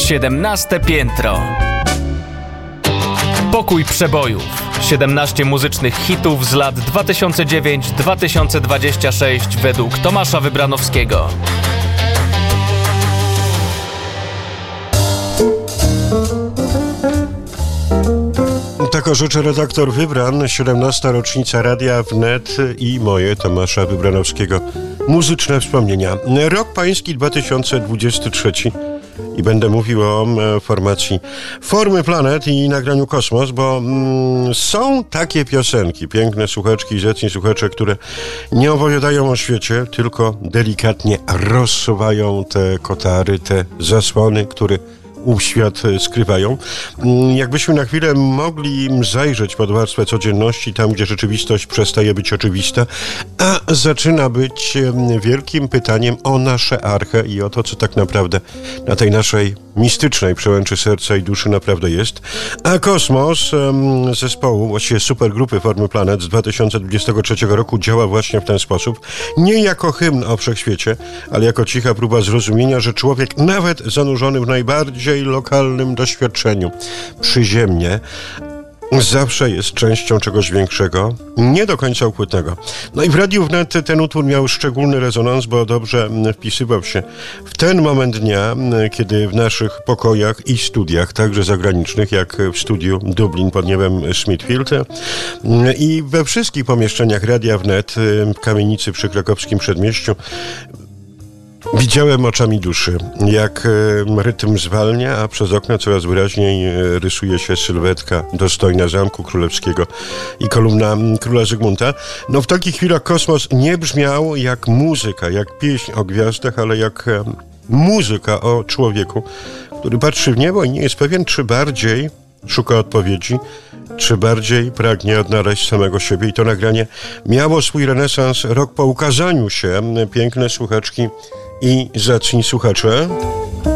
17 piętro. Pokój przebojów. 17 muzycznych hitów z lat 2009-2026 według Tomasza Wybranowskiego. Tak orzeczę redaktor Wybran, 17. rocznica Radia Wnet i moje, Tomasza Wybranowskiego, muzyczne wspomnienia. Rok pański 2023 i będę mówił o formacji Formy Planet i nagraniu Kosmos, bo są takie piosenki, piękne słuchaczki i zacni słuchacze, które nie opowiadają o świecie, tylko delikatnie rozsuwają te kotary, te zasłony, które świat skrywają. Jakbyśmy na chwilę mogli zajrzeć pod warstwę codzienności, tam gdzie rzeczywistość przestaje być oczywista, a zaczyna być wielkim pytaniem o nasze archę i o to, co tak naprawdę na tej naszej mistycznej przełęczy serca i duszy naprawdę jest. A Kosmos zespołu, właściwie supergrupy Formy Planet z 2023 roku działa właśnie w ten sposób. Nie jako hymn o wszechświecie, ale jako cicha próba zrozumienia, że człowiek nawet zanurzony w najbardziej lokalnym doświadczeniu przyziemnie zawsze jest częścią czegoś większego, nie do końca ukrytego. No i w Radiu Wnet ten utwór miał szczególny rezonans, bo dobrze wpisywał się w ten moment dnia, kiedy w naszych pokojach i studiach, także zagranicznych, jak w studiu Dublin pod niebem Smithfield i we wszystkich pomieszczeniach Radia Wnet w kamienicy przy krakowskim Przedmieściu, widziałem oczami duszy, jak rytm zwalnia, a przez okno coraz wyraźniej rysuje się sylwetka dostojna Zamku Królewskiego i kolumna Króla Zygmunta. No w takich chwilach Kosmos nie brzmiał jak muzyka, jak pieśń o gwiazdach, ale jak muzyka o człowieku, który patrzy w niebo i nie jest pewien, czy bardziej szuka odpowiedzi, czy bardziej pragnie odnaleźć samego siebie. I to nagranie miało swój renesans rok po ukazaniu się. Piękne słuchaczki i zacni słuchacze.